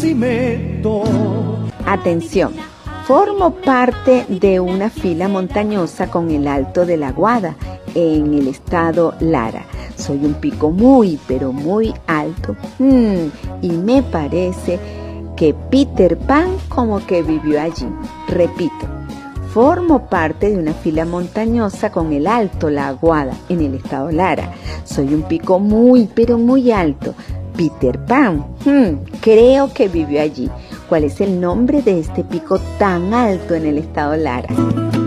Atención, formo parte de una fila montañosa con el Alto de la Guada en el estado Lara. Soy un pico muy, pero muy alto. Y me parece que Peter Pan como que vivió allí. Repito, formo parte de una fila montañosa con el Alto La Guada en el estado Lara. Soy un pico muy, pero muy alto. Peter Pan, creo que vivió allí. ¿Cuál es el nombre de este pico tan alto en el estado Lara?